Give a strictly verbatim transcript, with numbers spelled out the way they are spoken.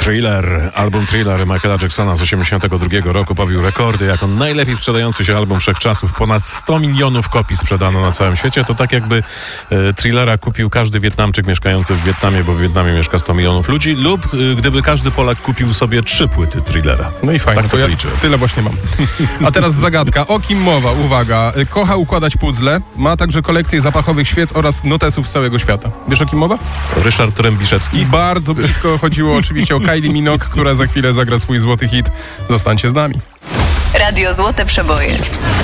Thriller, album Thriller Michaela Jacksona z osiemdziesiątego drugiego roku pobił rekordy jako najlepiej sprzedający się album wszechczasów. Ponad sto milionów kopii sprzedano na całym świecie. To tak jakby e, Thrillera kupił każdy Wietnamczyk mieszkający w Wietnamie, bo w Wietnamie mieszka sto milionów ludzi, lub e, gdyby każdy Polak kupił sobie trzy płyty Thrillera. No i fajnie, tak to, to ja liczę. Tyle właśnie mam. A teraz zagadka. O kim mowa? Uwaga. Kocha układać puzzle, ma także kolekcję zapachowych świec oraz notesów z całego świata. Wiesz, o kim mowa? Ryszard Trębiszewski. Bardzo blisko. Chodziło oczywiście o Kylie Minogue, która za chwilę zagra swój złoty hit. Zostańcie z nami. Radio Złote Przeboje.